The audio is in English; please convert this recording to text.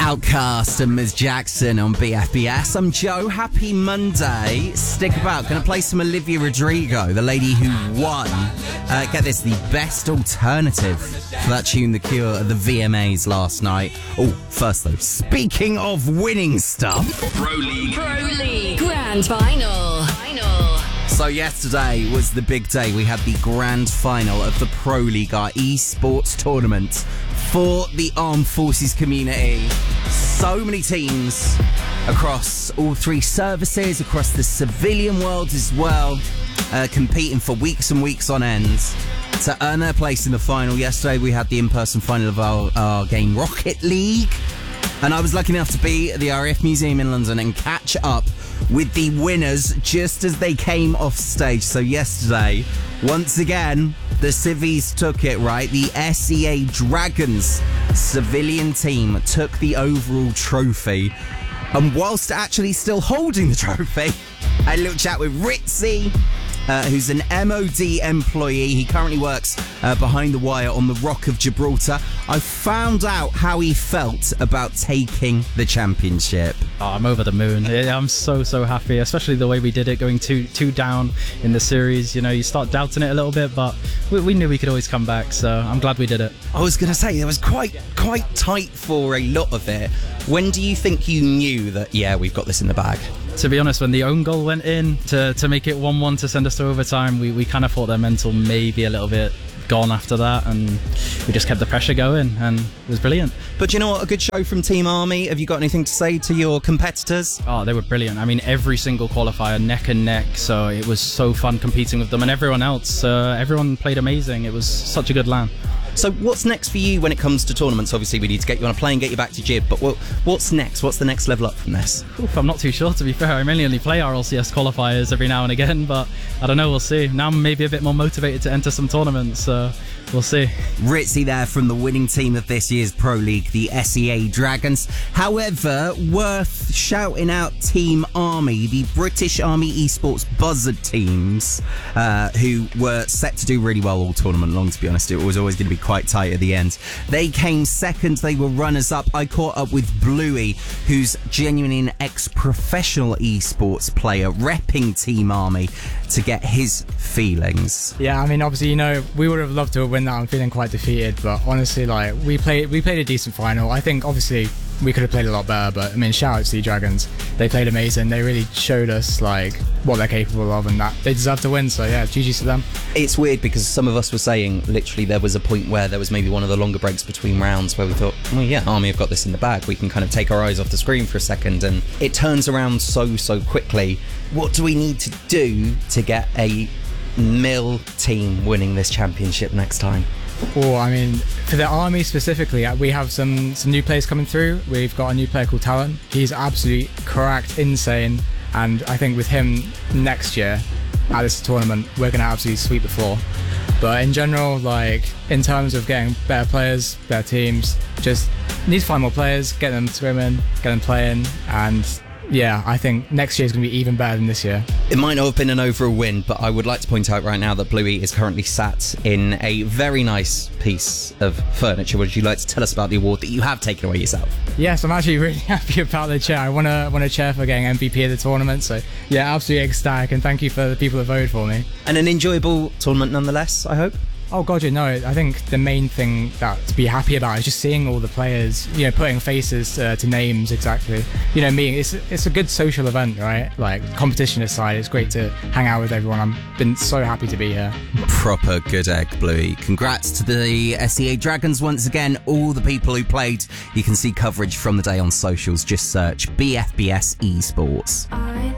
Outcast and Ms. Jackson on BFBS. I'm Joe. Happy Monday. Stick about. Going to play some Olivia Rodrigo, the lady who won. Get this, the best alternative for that tune, The Cure, at the VMAs last night. Oh, first though, speaking of winning stuff. Pro League Grand Final. So yesterday was the big day. We had the grand final of the Pro League, our esports tournament for the armed forces community. So many teams across all three services, across the civilian world as well, competing for weeks and weeks on end to earn their place in the final. Yesterday we had the in-person final of our game Rocket League, and I was lucky enough to be at the RAF Museum in London and catch up with the winners just as they came off stage. So yesterday, once again, the civvies took it, right? The SEA Dragons civilian team took the overall trophy. And whilst actually still holding the trophy, I had a little chat with Ritzy, who's an MOD employee. He currently works behind the wire on the Rock of Gibraltar. I found out how he felt about taking the championship. Oh, I'm over the moon. I'm so happy, especially the way we did it, going two down in the series. You know, you start doubting it a little bit, but we knew we could always come back, so I'm glad we did it. I was going to say, it was quite tight for a lot of it. When do you think you knew that, yeah, we've got this in the bag? To be honest, when the own goal went in to make it 1-1 to send us to overtime, we kind of thought their mental maybe a little bit gone after that, and we just kept the pressure going, and it was brilliant. But you know what? A good show from Team Army. Have you got anything to say to your competitors? Oh, they were brilliant. I mean, every single qualifier, neck and neck, so it was so fun competing with them, and everyone else. Everyone played amazing. It was such a good LAN. So what's next for you when it comes to tournaments? Obviously, we need to get you on a plane, get you back to Gib, but what's next? What's the next level up from this? Oof, I'm not too sure, to be fair. I mainly only play RLCS qualifiers every now and again, but I don't know, we'll see. Now I'm maybe a bit more motivated to enter some tournaments, so we'll see. Ritzy there from the winning team of this year's Pro League, the SEA Dragons. However, worth shouting out Team Army, the British Army Esports Buzzard teams, who were set to do really well all tournament long, to be honest. It was always going to be quite tight at the end. They came second, they were runners-up. I caught up with Bluey, who's genuinely an ex-professional esports player, repping Team Army, to get his feelings. Yeah, I mean, obviously, you know, we would have loved to win that. I'm feeling quite defeated, but honestly, like, we played a decent final. I think, obviously, we could have played a lot better, but I mean, shout out to the Dragons. They played amazing. They really showed us like what they're capable of, and that they deserve to win. So yeah, GG's to them. It's weird because some of us were saying literally there was a point where there was maybe one of the longer breaks between rounds where we thought, well, yeah, Army have got this in the bag. We can kind of take our eyes off the screen for a second, and it turns around so quickly. What do we need to do to get a MIL team winning this championship next time? Oh, I mean, for the Army specifically, we have some new players coming through. We've got a new player called Talon. He's absolutely cracked, insane, and I think with him next year at this tournament, we're going to absolutely sweep the floor. But in general, like, in terms of getting better players, better teams, just need to find more players, get them swimming, get them playing, and yeah, I think next year is going to be even better than this year. It might not have been an overall win, but I would like to point out right now that Bluey is currently sat in a very nice piece of furniture. Would you like to tell us about the award that you have taken away yourself? Yes, I'm actually really happy about the chair. I won a chair for getting MVP of the tournament, so yeah, absolutely ecstatic, and thank you for the people that voted for me. And an enjoyable tournament nonetheless, I hope? Oh god, you know, I think the main thing to be happy about is just seeing all the players, you know, putting faces to names exactly. You know, meeting, it's a good social event, right? Like, competition aside, it's great to hang out with everyone. I've been so happy to be here. Proper good egg, Bluey. Congrats to the SEA Dragons once again, all the people who played. You can see coverage from the day on socials. Just search BFBS Esports.